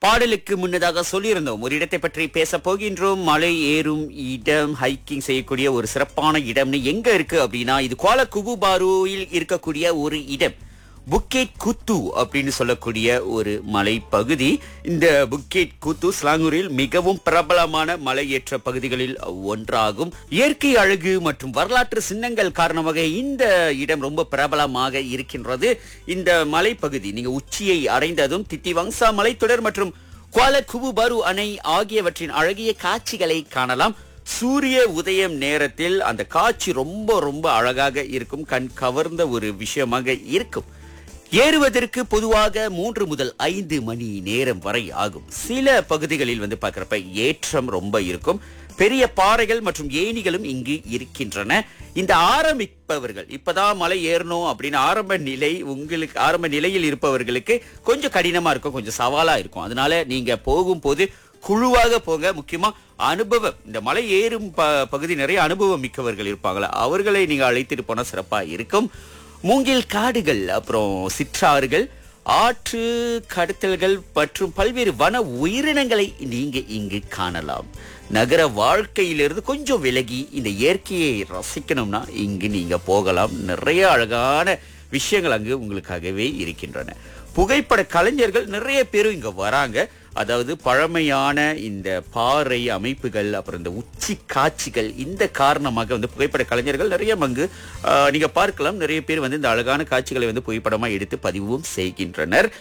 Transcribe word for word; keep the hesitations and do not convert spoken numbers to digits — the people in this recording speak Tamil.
பாடலுக்கு முன்னதாக சொல்லியிருந்தோம் ஒரு இடத்தை பற்றி பேச போகின்றோம். மலை ஏறும் இடம், ஹைக்கிங் செய்யக்கூடிய ஒரு சிறப்பான இடம்னு எங்க இருக்கு அப்படின்னா, இது குவாலா குபுபாருவில் இருக்கக்கூடிய ஒரு இடம். புக்கேட் குத்து அப்படின்னு சொல்லக்கூடிய ஒரு மலை பகுதி. இந்த புக்கேட் குத்து ஸ்லாங்கூரில் மிகவும் பிரபலமான மலையேற்ற பகுதிகளில் ஒன்றாகும். இயற்கை அழகு மற்றும் வரலாற்று சின்னங்கள் காரணமாக இந்த இடம் ரொம்ப பிரபலமாக இருக்கின்றது. இந்த மலைப்பகுதி நீங்க உச்சியை அடைந்ததும் திட்டிவங்சா மலைத்தொடர் மற்றும் குவாலா குபுபாரு அணை ஆகியவற்றின் அழகிய காட்சிகளை காணலாம். சூரிய உதயம் நேரத்தில் அந்த காட்சி ரொம்ப ரொம்ப அழகாக இருக்கும், கண் கவர்ந்த ஒரு விஷயமாக இருக்கும். ஏறுவதற்கு பொதுவாக மூன்று முதல் ஐந்து மணி நேரம் வரை ஆகும். சில பகுதிகளில் வந்து பார்க்கிறப்ப ஏற்றம் ரொம்ப இருக்கும். பெரிய பாறைகள் மற்றும் ஏணிகளும் இங்கு இருக்கின்றன. இந்த ஆரம்பிப்பவர்கள் இப்பதான் மலை ஏறணும் அப்படின்னு ஆரம்ப நிலை உங்களுக்கு ஆரம்ப நிலையில் இருப்பவர்களுக்கு கொஞ்சம் கடினமா இருக்கும், கொஞ்சம் சவாலா இருக்கும். அதனால நீங்க போகும்போது குழுவாக போங்க. முக்கியமா அனுபவம், இந்த மலை ஏறும் ப பகுதி நிறைய அனுபவம் மிக்கவர்கள் இருப்பாங்களா, அவர்களை நீங்க அழைத்துட்டு போனா சிறப்பா இருக்கும். மூங்கில் காடுகள், அப்புறம் சிற்றாறுகள், ஆற்று கடத்தல்கள் மற்றும் பல்வேறு வன உயிரினங்களை நீங்க இங்கு காணலாம். நகர வாழ்க்கையிலிருந்து கொஞ்சம் விலகி இந்த இயற்கையை ரசிக்கணும்னா இங்கு நீங்க போகலாம். நிறைய அழகான விஷயங்கள் அங்கு உங்களுக்காகவே இருக்கின்றன. புகைப்பட கலைஞர்கள் நிறைய பேரும் இங்க வராங்க. அதாவது பழமையான இந்த பாறை அமைப்புகள், அப்புறம் இந்த உச்சி காட்சிகள், இந்த காரணமாக வந்து புகைப்பட கலைஞர்கள் நிறைய அங்கு நீங்க பார்க்கலாம். நிறைய பேர் வந்து இந்த அழகான காட்சிகளை வந்து புகைப்படமா எடுத்து பதிவும் செய்கின்றனர்.